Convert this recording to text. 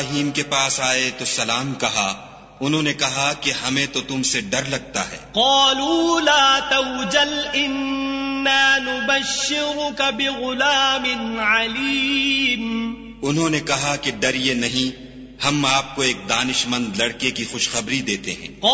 इब्राहीम के पास आए तो सलाम कहा। उन्होंने कहा कि हमें तो तुमसे डर लगता है। क़ालू ला तवजल इन्ना नुबश्शिरुक बिग़ुलामिन अलीम। उन्होंने कहा कि डरिए नहीं, हम आपको एक दानिशमंद लड़के की खुशखबरी देते हैं।